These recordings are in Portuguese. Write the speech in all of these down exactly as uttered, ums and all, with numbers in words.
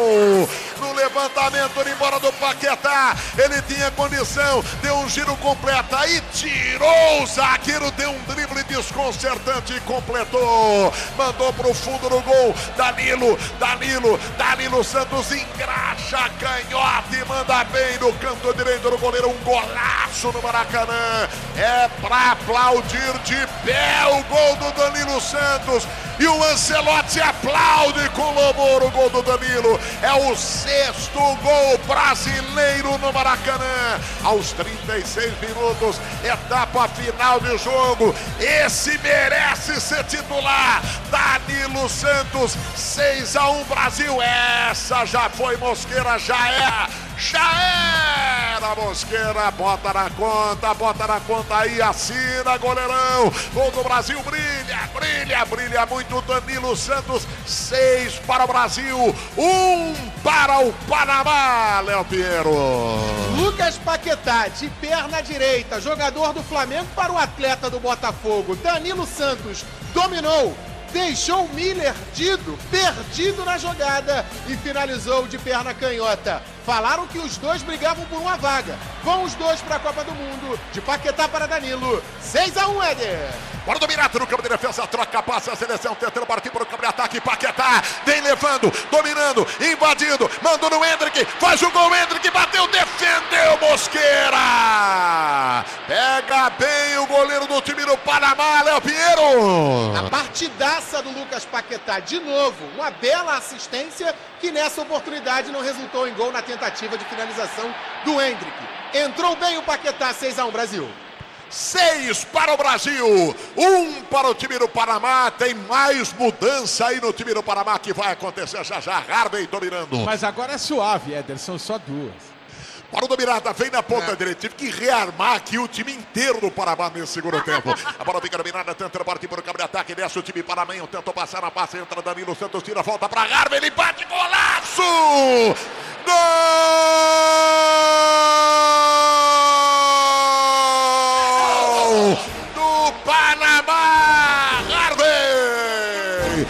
gol. No levantamento, embora do Paquetá, ele tinha condição, deu um giro completo, aí tirou o zagueiro, deu um drible desconcertante e completou. Mandou pro fundo do gol, Danilo, Danilo, Danilo Santos engraxa canhota e manda bem no canto direito do goleiro, um golaço no Maracanã. É pra aplaudir de pé o gol do Danilo Santos. E o Ancelotti aplaude com louvor o gol do Danilo. É o sexto gol brasileiro no Maracanã. Aos trinta e seis minutos, etapa final de jogo. Esse merece ser titular. Danilo Santos, seis a um Brasil. Essa já foi Mosqueira, já é. Já era, Mosqueira, bota na conta, bota na conta aí, assina, goleirão. Gol do Brasil, brilha, brilha, brilha muito. Danilo Santos, seis para o Brasil, um para o Panamá, Léo Pinheiro. Lucas Paquetá, de perna direita, jogador do Flamengo para o atleta do Botafogo. Danilo Santos dominou, deixou o Miller perdido, perdido na jogada e finalizou de perna canhota. Falaram que os dois brigavam por uma vaga. Vão os dois para a Copa do Mundo. De Paquetá para Danilo. seis a um, Éder. Bora dominar no campo de defesa, troca, passa a seleção, tentando partir para o campo de ataque. Paquetá vem levando, dominando, invadindo, mandou no Hendrick, faz o gol, Hendrick bateu, defendeu Mosqueira. Pega bem o goleiro do time do Panamá, Léo Pinheiro. A partidaça do Lucas Paquetá, de novo, uma bela assistência que nessa oportunidade não resultou em gol na tentativa de finalização do Hendrick. Entrou bem o Paquetá, seis a um Brasil. Seis para o Brasil, um para o time do Panamá. Tem mais mudança aí no time do Panamá que vai acontecer já já. Harvey dominando. Mas agora é suave, Éder, são só duas. Para o dominada, vem na ponta é. direita. Tive que rearmar aqui o time inteiro do Panamá nesse segundo tempo. A bola fica dominada, tenta partir para o campo de ataque. Desce o time panamenho, tentou passar na passe, entra Danilo Santos, tira, volta para Harvey, ele bate, golaço! Gol! Do Panamá, Harvey!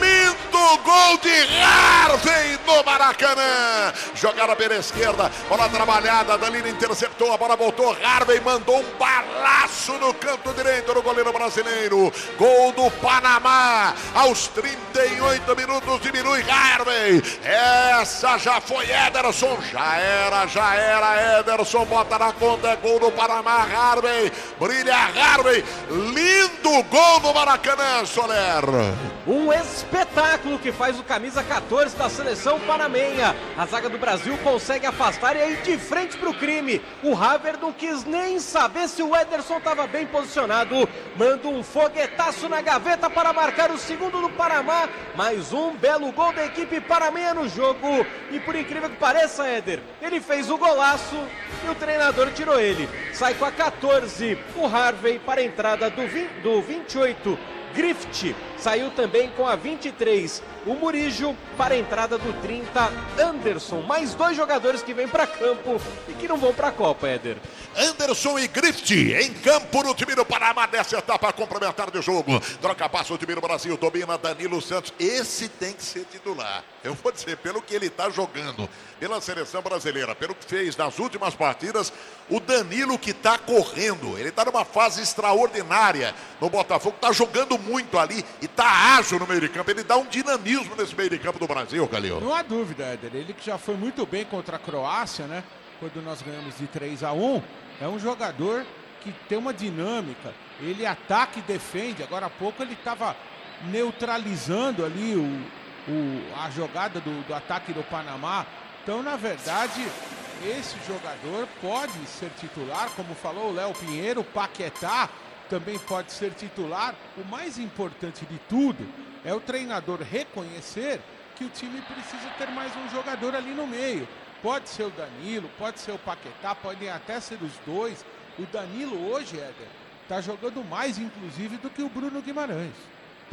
Lindo gol de Harvey no Maracanã! Jogada pela esquerda, bola trabalhada, Danilo interceptou, a bola voltou, Harvey mandou um balaço no canto direito do goleiro brasileiro. Gol do Panamá, aos trinta e oito minutos diminui Harvey. Essa já foi Ederson, já era, já era Ederson, bota na conta, é gol do Panamá, Harvey, brilha Harvey, lindo gol do Maracanã, Soler. Um espetáculo que faz o camisa quatorze da seleção panamenha. A zaga do Brasil consegue afastar e aí de frente para o crime. O Haver não quis nem saber se o Ederson estava bem posicionado. Manda um foguetaço na gaveta para marcar o segundo do Panamá. Mais um belo gol da equipe panamenha no jogo. E por incrível que pareça, Éder, ele fez o golaço e o treinador tirou ele. Sai com a quatorze o Harvey para a entrada do, vinte, do vinte e oito. Griffith saiu também com a vinte e três, o Murillo para a entrada do trinta, Anderson, mais dois jogadores que vêm para campo e que não vão para a Copa, Éder. Anderson e Griffith em campo no time do Panamá nessa etapa complementar de jogo. Troca passo o time do Brasil, domina Danilo Santos. Esse tem que ser titular. Eu vou dizer, pelo que ele está jogando pela seleção brasileira, pelo que fez nas últimas partidas, o Danilo que está correndo, ele está numa fase extraordinária no Botafogo, está jogando muito ali e está ágil no meio de campo. Ele dá um dinamismo nesse meio de campo do Brasil, Calil. Não há dúvida, Éder. Ele que já foi muito bem contra a Croácia, né? Quando nós ganhamos de três a um, é um jogador que tem uma dinâmica. Ele ataca e defende. Agora há pouco ele estava neutralizando ali o, o, a jogada do, do ataque do Panamá. Então, na verdade, esse jogador pode ser titular, como falou o Léo Pinheiro, o Paquetá também pode ser titular. O mais importante de tudo é o treinador reconhecer que o time precisa ter mais um jogador ali no meio. Pode ser o Danilo, pode ser o Paquetá, podem até ser os dois. O Danilo hoje, Éder, está jogando mais, inclusive, do que o Bruno Guimarães.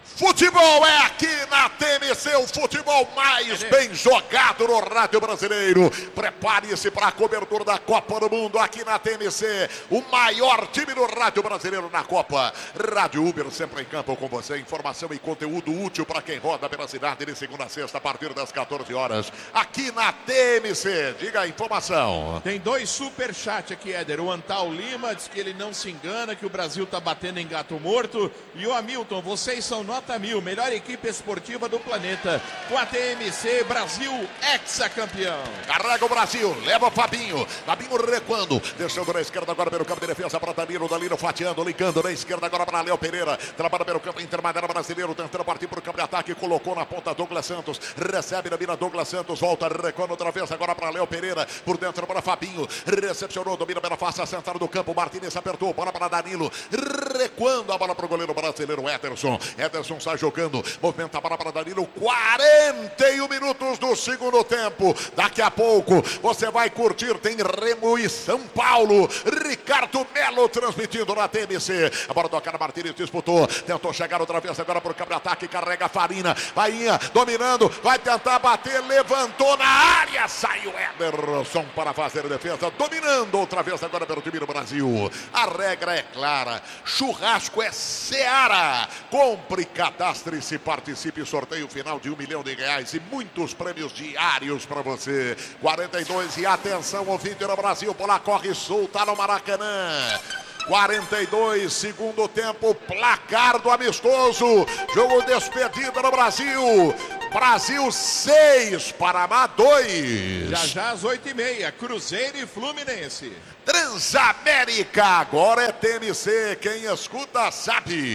Futebol é aqui na T M C, o futebol mais bem jogado no rádio brasileiro. Prepare-se para a cobertura da Copa do Mundo aqui na T M C. O maior time do rádio brasileiro na Copa. Rádio Uber sempre em campo com você. Informação e conteúdo útil para quem roda pela cidade de segunda a sexta a partir das quatorze horas. Aqui na T M C. Diga a informação. Tem dois superchats aqui, Éder. O Antal Lima diz que ele não se engana, que o Brasil tá batendo em gato morto. E o Hamilton, vocês são nota mil, melhor equipe esportiva do planeta. Com a T M C, Brasil hexacampeão. Carrega o Brasil, leva o Fabinho. Fabinho recuando, deixando na esquerda agora pelo campo de defesa para Danilo. Danilo fatiando, ligando na esquerda agora para Léo Pereira. Trabalha pelo campo intermediário brasileiro, tentando partir para o campo de ataque. Colocou na ponta Douglas Santos, recebe na mira Douglas Santos, volta, recuando outra vez agora para Léo Pereira. Por dentro para Fabinho, recepcionou, domina pela face central do campo. Martinez apertou, bola para Danilo. Recuando a bola para o goleiro brasileiro Ederson. Ederson sai jogando, movimenta a bola para Danilo. quarenta e um minutos do segundo tempo. Daqui a pouco você vai curtir, tem Remo e São Paulo. Ricardo Melo transmitindo na T M C. A bola tocada, Martínez disputou, tentou chegar outra vez agora para o campo de ataque, carrega a Farina. Bainha dominando, vai tentar bater, levantou na área, saiu Ederson para fazer a defesa, dominando outra vez agora pelo time do Brasil. A regra é clara, churrasco é Seara. Compre, cadastre-se, participe, sorteio final de um milhão de reais e muitos prêmios diários para você. quarenta e dois e atenção, ouvinte do Brasil, bola corre solta no Maracanã. quarenta e dois, segundo tempo, placar do amistoso. Jogo despedida no Brasil. Brasil seis, Panamá dois. Já já às oito e meia, Cruzeiro e Fluminense. Transamérica, agora é T M C, quem escuta sabe.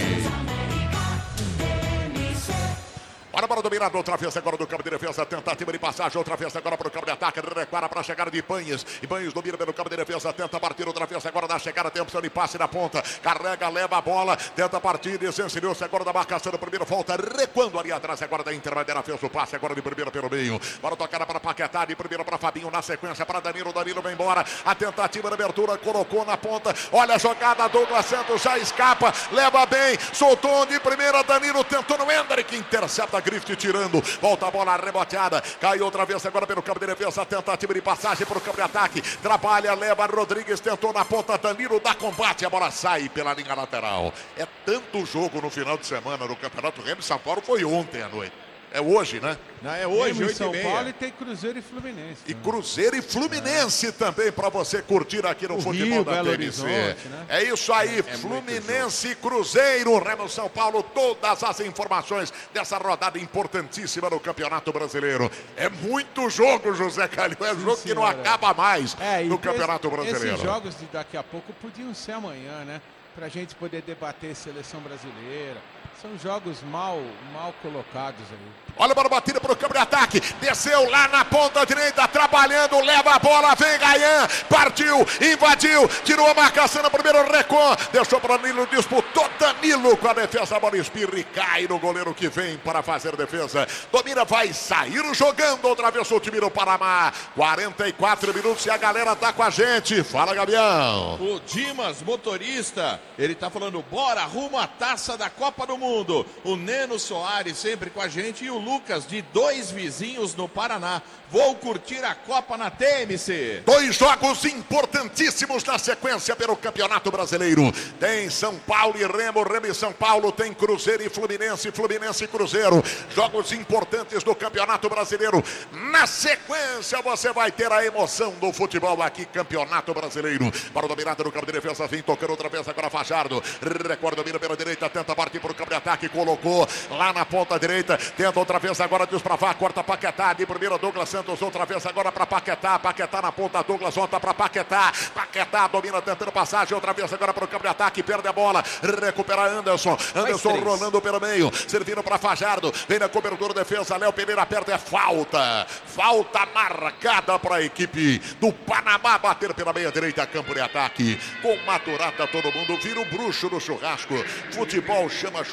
Bora para o dominador, outra vez agora do campo de defesa, tentativa de passagem, outra vez agora para o campo de ataque, repara para a chegada de Ibanhes. Ibanhes domina pelo campo de defesa, tenta partir outra vez agora da chegada, tem opção de passe na ponta, carrega, leva a bola, tenta partir, desensinou-se agora da marcação do primeiro, volta, recuando ali atrás agora da intermediária, fez o passe agora de primeira pelo meio. Bora tocada para Paquetá, de primeira para Fabinho, na sequência para Danilo, Danilo vem embora, a tentativa de abertura, colocou na ponta, olha a jogada, Douglas Santos já escapa, leva bem, soltou de primeira, Danilo tentou no Hendrick, intercepta Griffith tirando, volta a bola reboteada, cai outra vez agora pelo campo de defesa, tentativa de passagem para o campo de ataque, trabalha, leva, Rodrigues tentou na ponta, Danilo dá combate, a bola sai pela linha lateral. É tanto jogo no final de semana no Campeonato Remo São Paulo, foi ontem à noite. É hoje, né? Não, é hoje, Remo oito e São meia. Paulo e tem Cruzeiro e Fluminense. E Cruzeiro e Fluminense é. também para você curtir aqui no o futebol Rio, da Belo T M C. Horizonte, né? É isso aí, é, é Fluminense e Cruzeiro, Remo São Paulo, todas as informações dessa rodada importantíssima no Campeonato Brasileiro. É muito jogo, José Calil, é jogo Sim, que não acaba mais é, no Campeonato esse, Brasileiro. Esses jogos de daqui a pouco podiam ser amanhã, né? Pra gente poder debater seleção brasileira. São jogos mal, mal colocados aí. Olha para a batida para o campo de ataque. Desceu lá na ponta direita, trabalhando, leva a bola, vem Gayan, partiu, invadiu, tirou a marcação no primeiro recon, deixou para Danilo, disputou Danilo com a defesa, a bola espirra e cai no goleiro que vem para fazer defesa. Domina, vai sair jogando outra vez o time do Panamá. quarenta e quatro minutos e a galera tá com a gente. Fala, Gabião. O Dimas, motorista, ele tá falando, bora, rumo à taça da Copa do Mundo. O Neno Soares sempre com a gente e o Lucas de Dois Vizinhos no Paraná. Vou curtir a Copa na T M C. Dois jogos importantíssimos na sequência pelo Campeonato Brasileiro. Tem São Paulo e Remo, Remo e São Paulo. Tem Cruzeiro e Fluminense, Fluminense e Cruzeiro. Jogos importantes do Campeonato Brasileiro. Na sequência você vai ter a emoção do futebol aqui, Campeonato Brasileiro. Para o dominado no campo de defesa, vem tocando outra vez agora Fajardo. Recorda, domina pela direita, tenta partir para o campo de ataque, colocou lá na ponta direita, tenta outra vez agora desbravar, corta Paquetá, de primeira Douglas Santos, outra vez agora para Paquetá, Paquetá na ponta, Douglas volta para Paquetá, Paquetá domina tentando passagem, outra vez agora para o campo de ataque, perde a bola, recupera Anderson, Anderson rolando pelo meio, servindo para Fajardo, vem na cobertura, defesa, Léo Pereira aperta, é falta, falta marcada para a equipe do Panamá, bater pela meia direita, campo de ataque, com Maturata todo mundo, vira o bruxo do churrasco, futebol chama churrasco.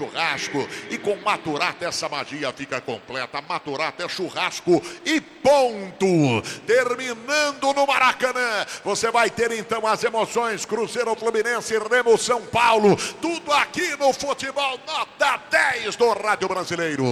churrasco. E com Maturata essa magia fica completa. Maturata é churrasco e ponto. Terminando no Maracanã, você vai ter então as emoções. Cruzeiro, Fluminense, Remo, São Paulo. Tudo aqui no futebol nota dez do Rádio Brasileiro.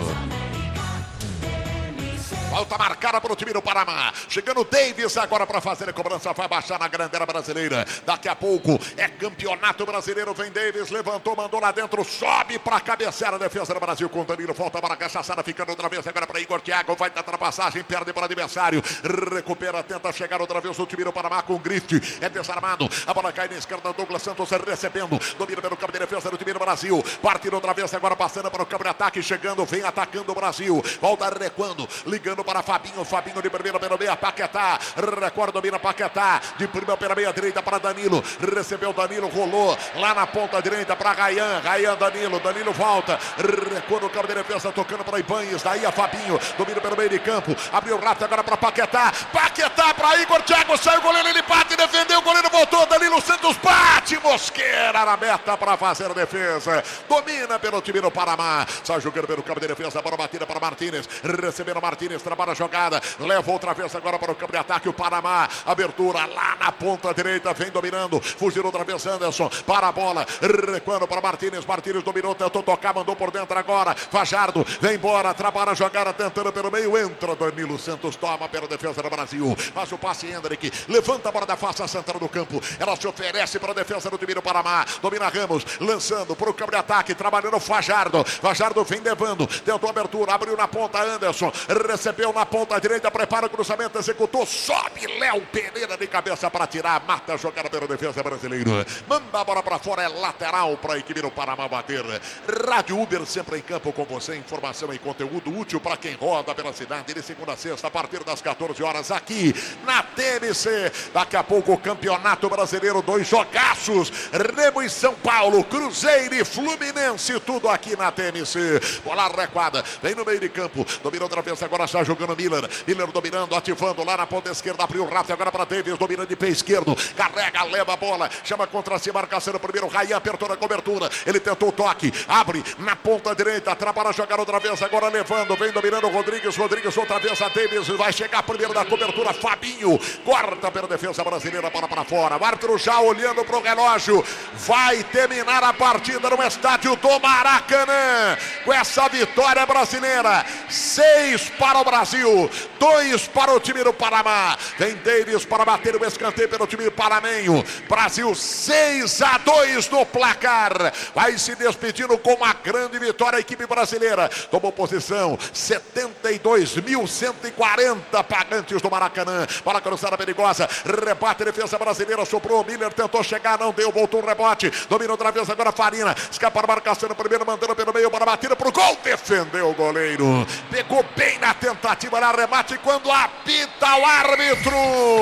Falta marcada para o time do Paraná. Chegando o Davis agora para fazer a cobrança. Vai baixar na grandeira brasileira. Daqui a pouco é campeonato brasileiro. Vem Davis, levantou, mandou lá dentro. Sobe para cabecear a defesa do Brasil com Danilo. Falta para a cachaçada, ficando outra vez agora para Igor Thiago. Vai dar ultrapassagem, perde para o adversário. Recupera, tenta chegar outra vez o time do Paraná com o Grift. É desarmado. A bola cai na esquerda. Douglas Santos recebendo. Domina pelo campo de defesa do time do Brasil. Partindo outra vez agora, passando para o campo de ataque. Chegando, vem atacando o Brasil. Volta recuando, ligando para Fabinho, Fabinho de primeira pela meia, Paquetá, recorda, domina Paquetá, de primeira pela meia direita para Danilo, recebeu Danilo, rolou lá na ponta direita para Rayan, Rayan, Danilo, Danilo volta, recuando o campo de defesa, tocando para Ibanez, daí a Fabinho, domina pelo meio de campo, abriu o rato agora para Paquetá, Paquetá para Igor Thiago, saiu o goleiro, ele bate, defendeu, o goleiro voltou, Danilo Santos bate, Mosqueira na meta para fazer a defesa, domina pelo time do Paraná, sai jogando pelo campo de defesa, bola batida para Martínez, recebendo Martínez, trabalha a jogada, leva outra vez agora para o campo de ataque, o Panamá, abertura lá na ponta direita, vem dominando, fugiu outra vez Anderson, para a bola, recuando para Martínez, Martínez dominou, tentou tocar, mandou por dentro agora, Fajardo, vem embora, trabalha a jogada, tentando pelo meio, entra Danilo Santos, toma pela defesa do Brasil, faz o passe Hendrick, levanta a bola da face central do campo, ela se oferece para a defesa do time do Panamá, domina Ramos, lançando para o campo de ataque, trabalhando Fajardo, Fajardo vem levando, tentou abertura, abriu na ponta Anderson, recebeu na ponta direita, prepara o cruzamento, executou, sobe Léo Pereira de cabeça para tirar, mata a jogada pela defesa brasileira, manda a bola para fora, é lateral para a equipe do Paraná bater. Rádio Uber sempre em campo com você, informação e conteúdo útil para quem roda pela cidade, de segunda a sexta, a partir das quatorze horas, aqui na T M C. Daqui a pouco o Campeonato Brasileiro, dois jogaços, Remo e São Paulo, Cruzeiro e Fluminense, tudo aqui na T M C. Bola recuada, vem no meio de campo, domina outra vez, agora está jogando Miller, Miller dominando, ativando lá na ponta esquerda, abriu o rato agora para Davis, dominando de pé esquerdo, carrega, leva a bola, chama contra si, marcação no primeiro, Rayan apertou na cobertura, ele tentou o toque, abre na ponta direita, atrapalha a jogar outra vez, agora levando, vem dominando o Rodrigues, Rodrigues outra vez a Davis, vai chegar primeiro na cobertura, Fabinho, corta pela defesa brasileira, bola para fora, o árbitro já olhando para o relógio, vai terminar a partida no estádio do Maracanã, com essa vitória brasileira, seis para o Brasil, dois para o time do Panamá, vem Davis para bater o escanteio pelo time panamenho, Brasil seis a dois no placar, vai se despedindo com uma grande vitória a equipe brasileira, tomou posição, setenta e dois mil cento e quarenta pagantes do Maracanã, bola cruzada perigosa, rebate a defesa brasileira, soprou, Miller tentou chegar, não deu, voltou um rebote, domina outra vez agora Farina, escapa a marcação no primeiro, mandando pelo meio, bola batida pro gol, defendeu o goleiro, pegou bem na tentativa de arremate, quando apita o árbitro,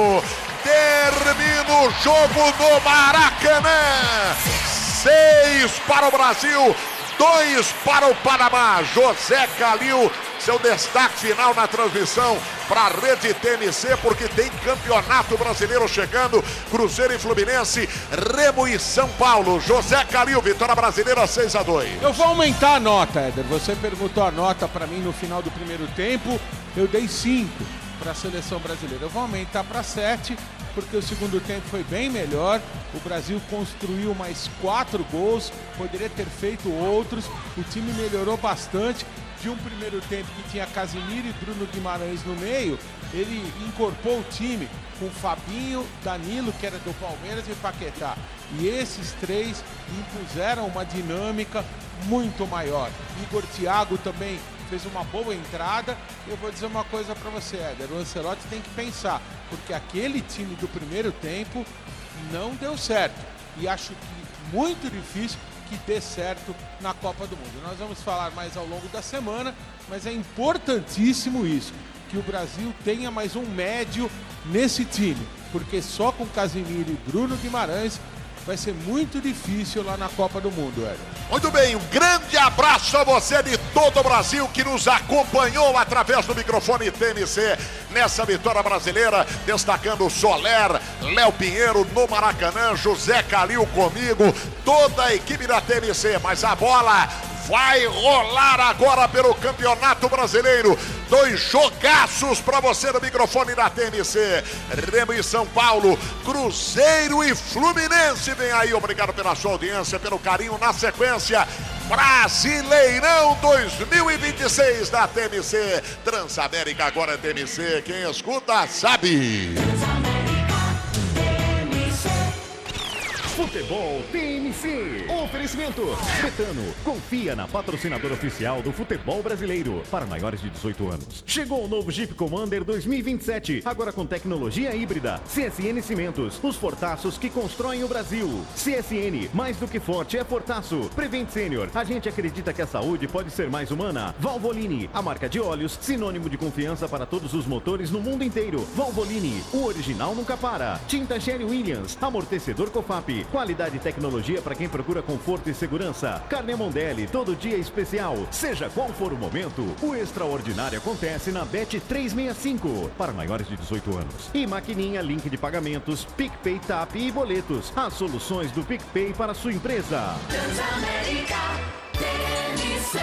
termina o jogo no Maracanã, seis para o Brasil, dois para o Panamá. José Calil, seu destaque final na transmissão para a Rede T M C, porque tem Campeonato Brasileiro chegando, Cruzeiro e Fluminense, Remo e São Paulo. José Calil, vitória brasileira seis a dois. Eu vou aumentar a nota, Éder. Você perguntou a nota para mim no final do primeiro tempo, eu dei cinco para a seleção brasileira. Eu vou aumentar para sete, porque o segundo tempo foi bem melhor, o Brasil construiu mais quatro gols, poderia ter feito outros, o time melhorou bastante, de um primeiro tempo que tinha Casimiro e Bruno Guimarães no meio, ele incorporou o time com Fabinho, Danilo, que era do Palmeiras, e Paquetá, e esses três impuseram uma dinâmica muito maior. Igor Thiago também fez uma boa entrada. Eu vou dizer uma coisa para você, Éder, o Ancelotti tem que pensar, porque aquele time do primeiro tempo não deu certo, e acho que muito difícil que dê certo na Copa do Mundo. Nós vamos falar mais ao longo da semana, mas é importantíssimo isso, que o Brasil tenha mais um médio nesse time, porque só com Casimiro e Bruno Guimarães vai ser muito difícil lá na Copa do Mundo, Éder. Muito bem, um grande abraço a você de todo o Brasil que nos acompanhou através do microfone T M C nessa vitória brasileira, destacando Soler, Léo Pinheiro no Maracanã, José Calil comigo, toda a equipe da T M C, mas a bola vai rolar agora pelo Campeonato Brasileiro. Dois jogaços para você no microfone da T M C. Remo e São Paulo, Cruzeiro e Fluminense. Vem aí, obrigado pela sua audiência, pelo carinho. Na sequência, Brasileirão dois mil e vinte e seis da T M C. Transamérica agora é T M C. Quem escuta sabe. Futebol T M C. Oferecimento Betano. Confia na patrocinadora oficial do futebol brasileiro. Para maiores de dezoito anos. Chegou o novo Jeep Commander dois mil e vinte e sete. Agora com tecnologia híbrida. C S N Cimentos. Os fortaços que constroem o Brasil. C S N. Mais do que forte é fortaço. Prevent Senior. A gente acredita que a saúde pode ser mais humana. Valvoline. A marca de óleos. Sinônimo de confiança para todos os motores no mundo inteiro. Valvoline. O original nunca para. Tinta Sherry Williams. Amortecedor Cofap. Qualidade e tecnologia para quem procura conforto e segurança. Carne Mondelli, todo dia especial. Seja qual for o momento, o extraordinário acontece na Bet trezentos e sessenta e cinco. Para maiores de dezoito anos. E maquininha, link de pagamentos, PicPay, Tap e boletos. As soluções do PicPay para sua empresa. Transamérica, T M C.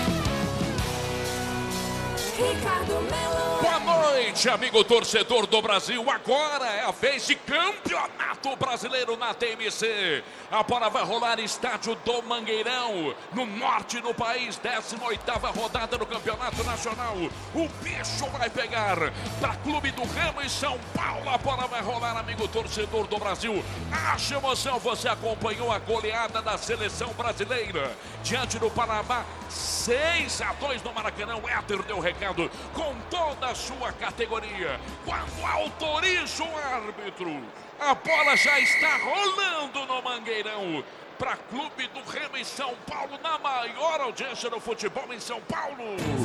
Ricardo Melo. Boa noite, amigo torcedor do Brasil. Agora é a vez de Campeonato Brasileiro na T M C. A bola vai rolar no estádio do Mangueirão, no norte do país. décima oitava rodada do Campeonato Nacional. O bicho vai pegar para Clube do Remo e São Paulo. A bola vai rolar, amigo torcedor do Brasil. Acha emoção, você acompanhou a goleada da seleção brasileira diante do Panamá. seis a dois no Maracanã. O Éder deu recado com toda a sua categoria. Quando autoriza o árbitro, a bola já está rolando no Mangueirão para Clube do Remo em São Paulo, na maior audiência do futebol em São Paulo.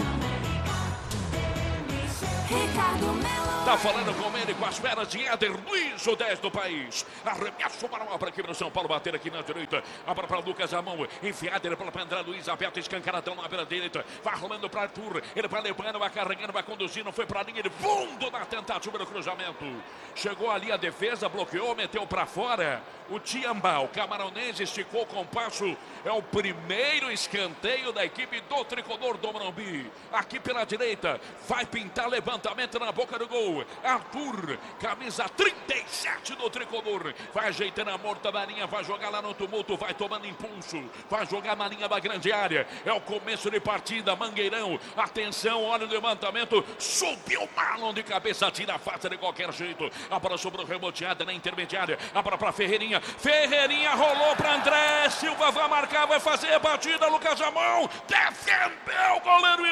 Ricardo Melo. Tá falando com ele, com as feras de Éder Luiz, o dez do país. Arremesso para uma para aqui no São Paulo, bater aqui na direita. Abra para Lucas Amão, enfiada ele para André Luiz, aberto, escancaradão na beira direita. Vai rolando para Arthur, ele vai levando, vai carregando, vai conduzindo, foi para a linha de fundo na tentativa do cruzamento. Chegou ali a defesa, bloqueou, meteu para fora. O Tiambá, o camaronense, esticou com o passo. É o primeiro escanteio da equipe do tricolor do Morumbi. Aqui pela direita, vai pintar levantamento na boca do gol. Arthur, camisa trinta e sete do tricolor. Vai ajeitando a morta da linha, vai jogar lá no tumulto, vai tomando impulso. Vai jogar na linha da grande área. É o começo de partida, Mangueirão. Atenção, olha o levantamento. Subiu Marlon de cabeça, tira a face de qualquer jeito. A bola sobrou reboteada na intermediária. A bola para Ferreirinha. Ferreirinha rolou para André Silva, vai marcar, vai fazer a batida. Lucas Amão defendeu o goleiro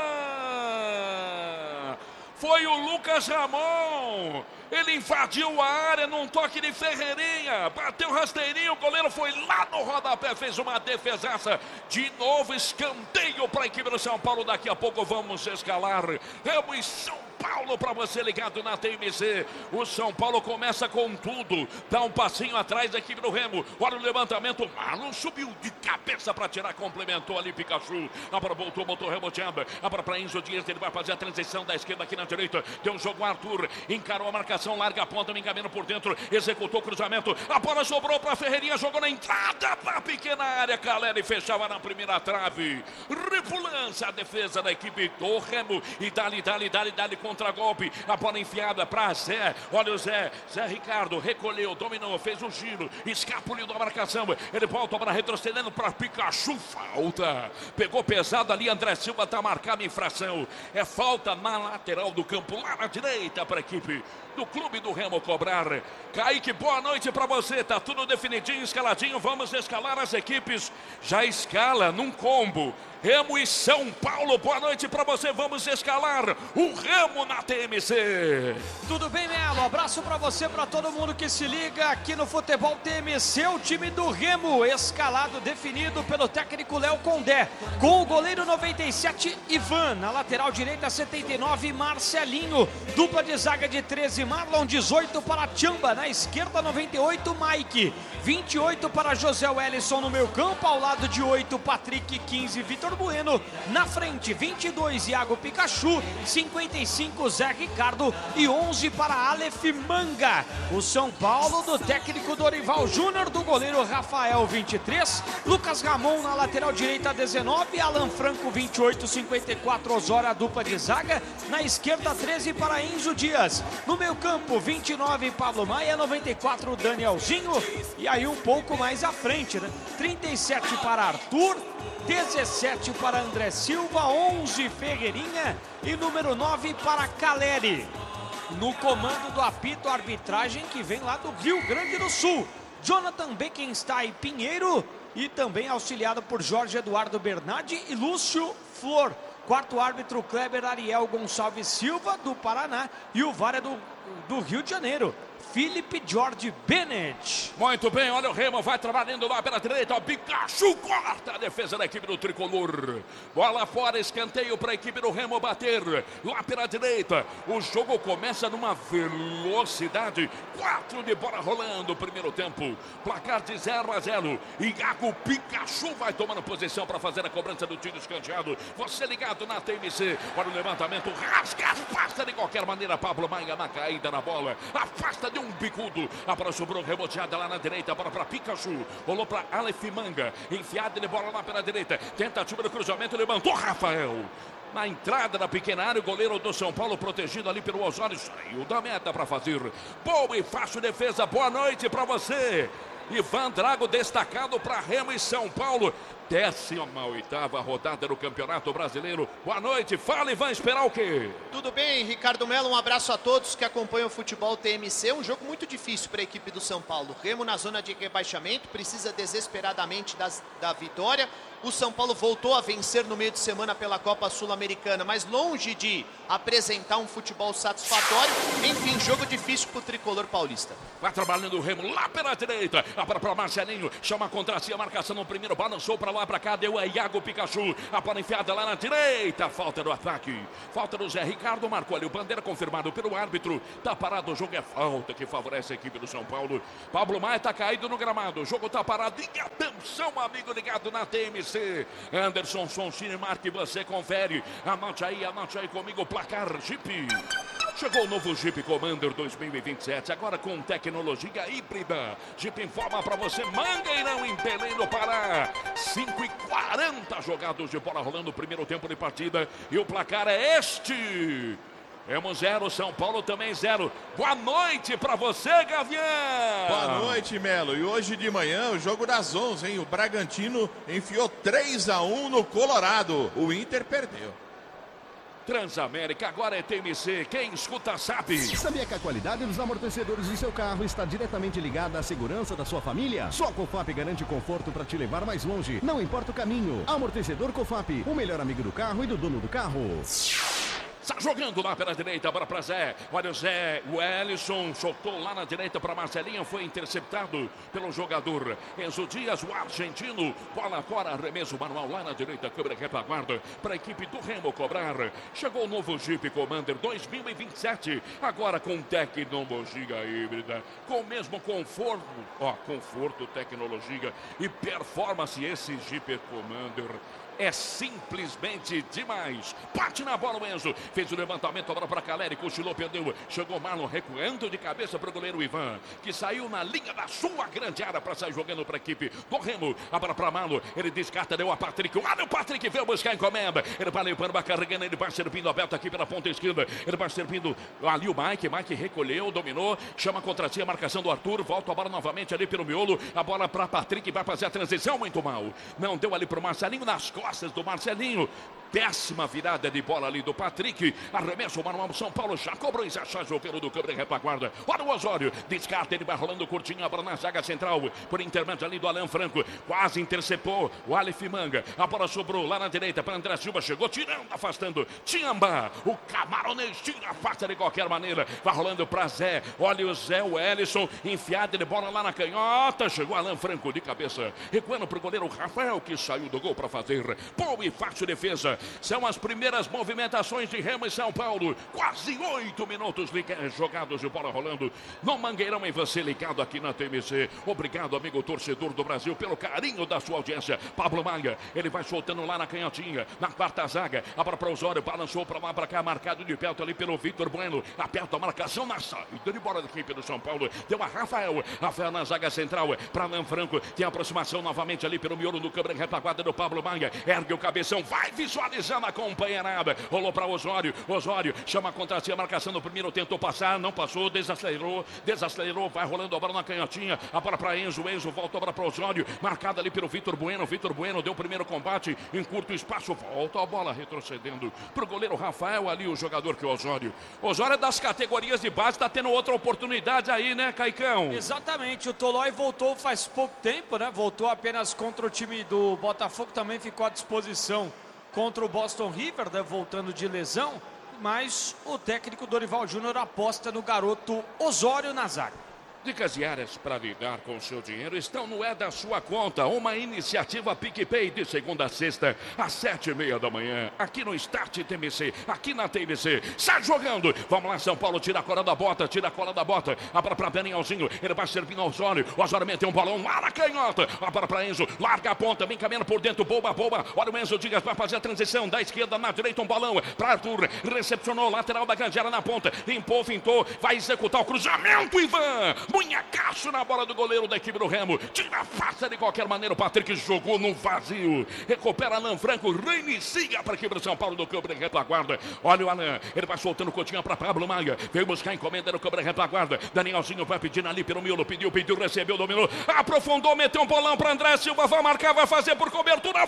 Ivan. Foi o Lucas Ramon. Ele invadiu a área num toque de Ferreirinha. Bateu rasteirinho, o goleiro foi lá no rodapé, fez uma defesaça. De novo, escanteio para a equipe do São Paulo. Daqui a pouco vamos escalar. Remo e São Paulo para você ligado na T M C. O São Paulo começa com tudo. Dá um passinho atrás da equipe do Remo. Olha o levantamento. Marlon subiu de cabeça para tirar. Complementou ali Pikachu. A bola voltou, botou reboteando. A bola para Enzo Dias. Ele vai fazer a transição da esquerda aqui na direita. Deu um jogo Arthur. Encarou a marcação. Larga a ponta, me encaminha por dentro. Executou o cruzamento. A bola sobrou para Ferreirinha. Jogou na entrada para a pequena área. Caleri fechava na primeira trave. Repulança a defesa da equipe do Remo. E dali, dali, dali, dali contra-golpe. A bola enfiada para Zé. Olha o Zé. Zé Ricardo recolheu, dominou, fez um giro. Escapuliu da marcação. Ele volta para retrocedendo para Pikachu. Falta. Pegou pesado ali. André Silva está marcado infração. É falta na lateral do campo. Lá na direita para a equipe do Clube do Remo cobrar. Kaique, boa noite para você. Tá tudo definidinho, escaladinho. Vamos escalar as equipes. Já escala num combo. Remo e São Paulo, boa noite para você. Vamos escalar o Remo na T M C. Tudo bem, Melo? Abraço para você, para todo mundo que se liga aqui no Futebol T M C. O time do Remo, escalado, definido pelo técnico Léo Condé. Com o goleiro noventa e sete, Ivan. Na lateral direita, setenta e nove, Marcelinho. Dupla de zaga de treze, doze, Marlon. dezoito para Tchamba. Na esquerda, noventa e oito, Mike. vinte e oito para José Wellison no meio campo. Ao lado de oito, Patrick. quinze, Vitor Bueno. Na frente, vinte e dois, Iago Pikachu. cinquenta e cinco, Zé Ricardo. E onze para Aleph Manga. O São Paulo do técnico Dorival Júnior, do goleiro Rafael, vinte e três. Lucas Ramon na lateral direita, dezenove. Alan Franco, vinte e oito, cinquenta e quatro, Osório, a dupla de zaga. Na esquerda, treze para Enzo Dias. No meio campo, vinte e nove, Pablo Maia. noventa e quatro, Danielzinho. E aí um pouco mais à frente, né? trinta e sete para Arthur. dezessete para André Silva. onze, Ferreirinha. E número nove para Caleri. No comando do apito, a arbitragem que vem lá do Rio Grande do Sul. Jonathan Beckenstein Pinheiro. E também auxiliado por Jorge Eduardo Bernardi e Lúcio Flor. Quarto árbitro, Kleber Ariel Gonçalves Silva, do Paraná. E o V A R é do, do Rio de Janeiro, Felipe George Bennett. Muito bem, olha o Remo, vai trabalhando lá pela direita, o Pikachu corta a defesa da equipe do Tricolor. Bola fora, escanteio para a equipe do Remo bater, lá pela direita. O jogo começa numa velocidade, quatro de bola rolando, primeiro tempo. Placar de zero a zero. Iago Pikachu vai tomando posição para fazer a cobrança do tiro escanteado. Você ligado na T M C, olha o levantamento, rasga, afasta de qualquer maneira, Pablo Maia na caída na bola, afasta de um bicudo, a bola sobrou reboteada lá na direita, a bola para Pikachu, rolou para Aleph Manga, enfiada de bola lá pela direita, tentativa do cruzamento, levantou Rafael. Na entrada da pequena área, o goleiro do São Paulo protegido ali pelo Osório, saiu da meta para fazer boa e fácil defesa. Boa noite para você. Ivan Drago destacado para Remo e São Paulo. Décima oitava rodada do Campeonato Brasileiro. Boa noite, fala Ivan, esperar o quê? Tudo bem, Ricardo Melo, um abraço a todos que acompanham o futebol T M C. Um jogo muito difícil para a equipe do São Paulo. Remo na zona de rebaixamento, precisa desesperadamente das, da vitória. O São Paulo voltou a vencer no meio de semana pela Copa Sul-Americana, mas longe de apresentar um futebol satisfatório. Enfim, jogo difícil para o tricolor paulista. Vai trabalhando o Remo lá pela direita. A bola para Marcelinho, chama contra si a marcação no primeiro, balançou para lá, para cá, deu a Iago Pikachu. A bola enfiada lá na direita, falta do ataque. Falta do Zé Ricardo, marcou ali o bandeira, confirmado pelo árbitro. Tá parado o jogo, é falta que favorece a equipe do São Paulo. Pablo Maia tá caído no gramado, o jogo tá parado. E atenção, amigo ligado na T M C. Anderson Sonsini, marque, você confere. Anote aí, anote aí comigo o placar Jeep. Chegou o novo Jeep Commander dois mil e vinte e sete, agora com tecnologia híbrida. Jeep informa para você, Mangueirão em Belém do Pará. cinco e quarenta jogados de bola rolando o primeiro tempo de partida. E o placar é este. Temos zero, São Paulo também zero. Boa noite pra você, Gavião. Boa noite, Melo. E hoje de manhã, o jogo das onze, hein? O Bragantino enfiou três a um no Colorado. O Inter perdeu. Transamérica, agora é T M C, quem escuta sabe. Sabia que a qualidade dos amortecedores do seu carro está diretamente ligada à segurança da sua família? Só a Cofap garante conforto para te levar mais longe, não importa o caminho. Amortecedor Cofap, o melhor amigo do carro e do dono do carro. Está jogando lá pela direita, bola para Zé. Olha o Zé, o Ellison soltou lá na direita para Marcelinho, foi interceptado pelo jogador Enzo Dias, o argentino. Bola fora, arremesso manual lá na direita, câmera retaguarda para a equipe do Remo cobrar. Chegou o novo Jeep Commander dois mil e vinte e sete, agora com tecnologia híbrida, com o mesmo conforto, ó, conforto, tecnologia e performance. Esse Jeep Commander é simplesmente demais. Bate na bola o Enzo. Fez o levantamento, agora para Caleri. Cochilou, perdeu. Chegou Marlon recuando de cabeça para o goleiro Ivan, que saiu na linha da sua grande área para sair jogando para a equipe do Remo. A bola para Marlon. Ele descarta, deu a Patrick. Olha o Patrick, veio buscar a encomenda. Ele vai limpando, vai carregando. Ele vai servindo aberto aqui pela ponta esquerda. Ele vai servindo ali o Mike. Mike recolheu, dominou. Chama contra si a marcação do Arthur. Volta a bola novamente ali pelo miolo. A bola para Patrick. Vai fazer a transição muito mal. Não deu ali para o Marcelinho nas costas do Marcelinho. Péssima virada de bola ali do Patrick. Arremesso o manual São Paulo. Já cobrou e já achou jogador do câmera retaguarda. Olha o Osório. Descarta, ele vai rolando curtinho. A bola na zaga central. Por intermédio ali do Alan Franco. Quase interceptou o Aleph Manga. A bola sobrou lá na direita para André Silva. Chegou tirando, afastando. Tiamba. O camaronês tira, afasta de qualquer maneira. Vai rolando para Zé. Olha o Zé, o Ellison. Enfiado de bola lá na canhota. Chegou Alan Franco de cabeça. Recuando para o goleiro Rafael, que saiu do gol para fazer boa e fácil defesa. São as primeiras movimentações de Remo e São Paulo. Quase oito minutos jogados de bola rolando no Mangueirão, e você ligado aqui na T M C. Obrigado, amigo torcedor do Brasil, pelo carinho da sua audiência. Pablo Maia, ele vai soltando lá na canhotinha, na quarta zaga. A para o Osório, balançou para lá, para cá, marcado de perto ali pelo Vitor Bueno. Aperta a marcação na saída de bola da equipe do São Paulo. Deu a Rafael. Rafael na zaga central para Alan Franco. Tem aproximação novamente ali pelo miolo do câmera retaguarda do Pablo Maia. Ergue o cabeção, vai visualizando a companheirada. Rolou para Osório. Osório chama contra si a marcação no primeiro, tentou passar, não passou, desacelerou, desacelerou, vai rolando a bola na canhotinha. A bola para Enzo. Enzo volta a bola para Osório. Marcada ali pelo Vitor Bueno. Vitor Bueno deu o primeiro combate em curto espaço. Volta a bola retrocedendo para o goleiro Rafael ali, o jogador que é o Osório. Osório é das categorias de base, está tendo outra oportunidade aí, né, Caicão? Exatamente, o Tolói voltou faz pouco tempo, né? Voltou apenas contra o time do Botafogo, também ficou à disposição contra o Boston River, né? Voltando de lesão, mas o técnico Dorival Júnior aposta no garoto Osório na zaga. Dicas diárias para lidar com o seu dinheiro estão no É da Sua Conta, uma iniciativa PicPay de segunda a sexta, às sete e meia da manhã, aqui no Start T M C, aqui na T M C. Sai jogando! Vamos lá, São Paulo, tira a cola da bota, tira a cola da bota. A bola para Danielzinho, ele vai servindo ao Osório. O Osório meteu um bolão lá na canhota. A bola para Enzo, larga a ponta, vem caminhando por dentro, boba, boba. Olha o Enzo Dias, vai fazer a transição da esquerda na direita, um balão para Arthur. Recepcionou, lateral da Gangela na ponta, limpou, fintou, vai executar o cruzamento, Ivan. Munhacaço na bola do goleiro da equipe do Remo. Tira a faça de qualquer maneira. O Patrick jogou no vazio. Recupera Alan Franco. Reinicia para a equipe do São Paulo do câmera retaguarda. Olha o Alan. Ele vai soltando o Coutinho para Pablo Maia. Veio buscar a encomenda no câmera retaguarda. Danielzinho vai pedindo ali pelo miolo. Pediu, pediu, recebeu, dominou. Aprofundou, meteu um bolão para André Silva. Vai marcar, vai fazer por cobertura.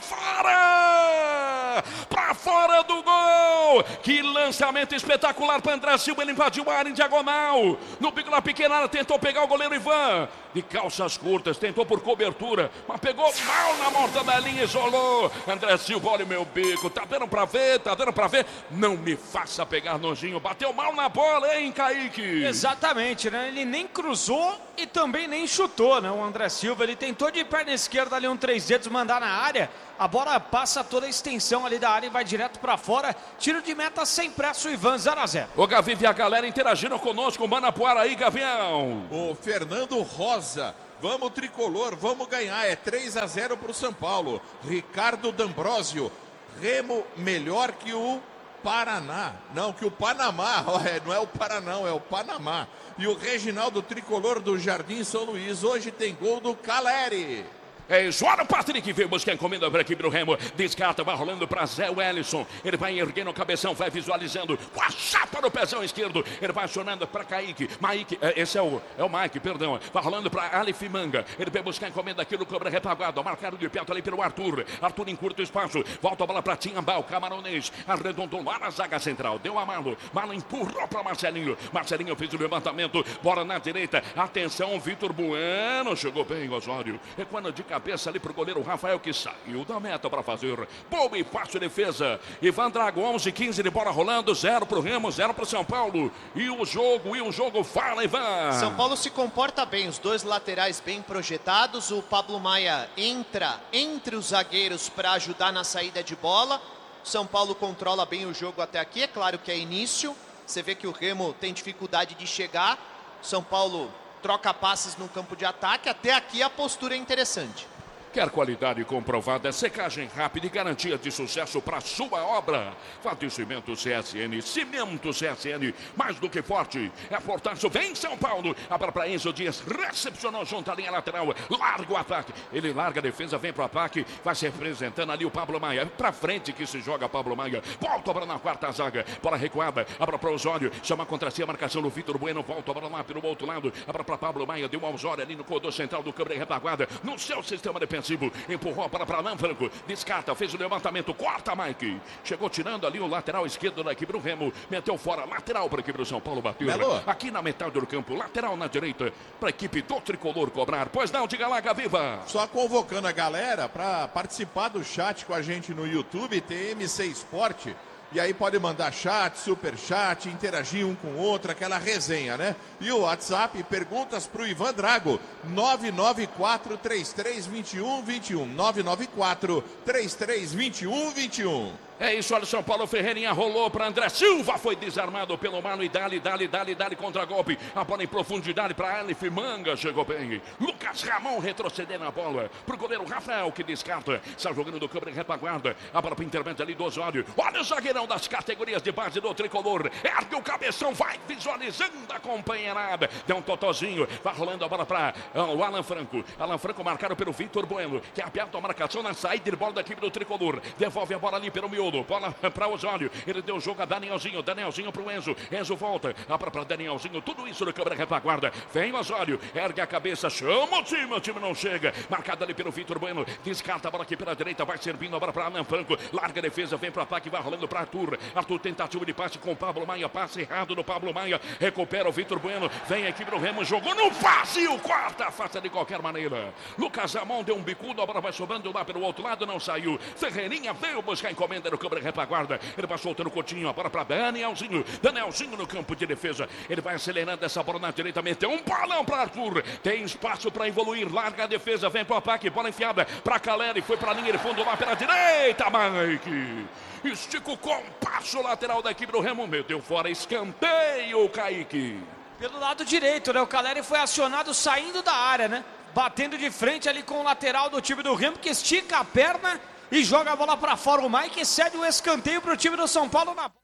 Fora! Para fora do gol. Que lançamento espetacular para André Silva. Ele invadiu a área em diagonal. No bico da pequena área, tentou pegar o goleiro Ivan, de calças curtas, tentou por cobertura, mas pegou mal na mortadelinha, isolou. André Silva, olha o meu bico, tá dando pra ver, tá dando pra ver. Não me faça pegar nojinho, bateu mal na bola, hein, Kaique? Exatamente, né? Ele nem cruzou e também nem chutou, né? O André Silva, ele tentou de perna esquerda ali um três dedos mandar na área. A bola passa toda a extensão ali da área e vai direto pra fora. Tiro de meta sem pressa, o Ivan, zero a zero. O Gavi e a galera interagindo conosco. Manapuara aí, Gavião. O Fernando Rosa. Vamos, tricolor, vamos ganhar. É três a zero pro São Paulo. Ricardo D'Ambrosio. Remo melhor que o Paraná. Não, que o Panamá. Não é o Paraná, é o Panamá. E o Reginaldo Tricolor do Jardim São Luís. Hoje tem gol do Caleri. É isso, olha o Patrick, veio buscar a encomenda para a equipe do Remo, descarta, vai rolando para Zé Wellison, ele vai erguendo o cabeção, vai visualizando, com a chapa no pezão esquerdo, ele vai acionando para Kaique, Mike, esse é o, é o Mike, perdão, vai rolando para Alif Manga, ele vai buscar a encomenda aqui no cobra retaguarda, marcado de perto ali pelo Arthur, Arthur em curto espaço, volta a bola para Tiambal, camaronês, arredondou lá na zaga central, deu a Malo, Malo empurrou para Marcelinho, Marcelinho fez o levantamento, bola na direita, atenção, Vitor Bueno, chegou bem, Osório, é quando de cabeça ali pro goleiro Rafael, que saiu da meta para fazer boa e fácil defesa. Ivan Drago, onze, quinze de bola rolando, zero pro Remo, zero pro São Paulo. E o jogo, e o jogo, fala, Ivan. São Paulo se comporta bem, os dois laterais bem projetados. O Pablo Maia entra entre os zagueiros para ajudar na saída de bola. São Paulo controla bem o jogo até aqui, é claro que é início. Você vê que o Remo tem dificuldade de chegar. São Paulo troca passes no campo de ataque. Até aqui a postura é interessante. Quer qualidade comprovada, secagem rápida e garantia de sucesso para sua obra? Fatecimento C S N, Cimento C S N, mais do que forte. É fortaço, vem São Paulo. A bola para Enzo Dias, recepcionou junto à linha lateral, larga o ataque. Ele larga a defesa, vem para o ataque, vai se representando ali o Pablo Maia. Para frente que se joga Pablo Maia. Volta a bola na quarta zaga, bola recuada. A bola para o Osório, chama contra si a marcação do Vitor Bueno. Volta a bola lá pelo outro lado. A bola para Pablo Maia, deu ao Osório ali no corredor central do câmera retaguarda. No seu sistema defensivo. Empurrou para para Alan Franco, descarta, fez o levantamento, corta Mike, chegou tirando ali o lateral esquerdo da equipe do Remo, meteu fora, lateral para a equipe do São Paulo, bateu Melo. Aqui na metade do campo, lateral na direita para a equipe do Tricolor cobrar. Pois não, diga lá, Gaviva. Só convocando a galera para participar do chat com a gente no YouTube, T M C Esporte. E aí pode mandar chat, super chat, interagir um com o outro, aquela resenha, né? E o WhatsApp, perguntas para o Ivan Drago, nove nove quatro, três três dois um, dois um, nove nove quatro, três três dois um, dois um. É isso, olha, São Paulo, Ferreirinha rolou para André Silva, foi desarmado pelo Mano e dali, dali, dali, dali, contra-golpe. A bola em profundidade para Aleph Manga, chegou bem. Lucas Ramon retrocedendo a bola pro goleiro Rafael, que descarta. Está jogando do câmera em retaguarda. A bola para o intermédio ali do Osório. Olha o zagueirão das categorias de base do tricolor. Ergue o cabeção, vai visualizando a companheirada. Deu um totozinho, vai rolando a bola para uh, o Alan Franco. Alan Franco marcado pelo Vitor Bueno, que aperta a marcação na saída de bola da equipe do tricolor. Devolve a bola ali pelo miolo. Bola para Osório, ele deu o jogo a Danielzinho, Danielzinho para o Enzo, Enzo volta, abra para Danielzinho, tudo isso no câmera retaguarda, vem o Osório, ergue a cabeça, chama o time, o time não chega, marcado ali pelo Vitor Bueno, descarta a bola aqui pela direita, vai servindo a bola para Alan Franco, larga a defesa, vem para o ataque, vai rolando para Arthur, Arthur tentativa de passe com o Pablo Maia, passe errado do Pablo Maia, recupera o Vitor Bueno, vem a equipe do Remo, jogou no vazio, quarta, afasta de qualquer maneira, Lucas Ramon deu um bicudo, a bola vai sobrando lá pelo outro lado, não saiu, Ferreirinha veio buscar a encomenda no câmera retaguarda, ele vai soltando o Coutinho, a bola para Danielzinho, Danielzinho no campo de defesa, ele vai acelerando essa bola na direita, meteu um balão para Arthur, tem espaço para evoluir, larga a defesa, vem para o ataque, bola enfiada para Caleri, foi para a linha de fundo lá pela direita, Mike, estica o compasso lateral da equipe do Remo, meteu fora, escanteio, Kaique. Pelo lado direito, né, o Caleri foi acionado saindo da área, né, batendo de frente ali com o lateral do time do Remo, que estica a perna e joga a bola para fora. O Mike cede o escanteio para o time do São Paulo na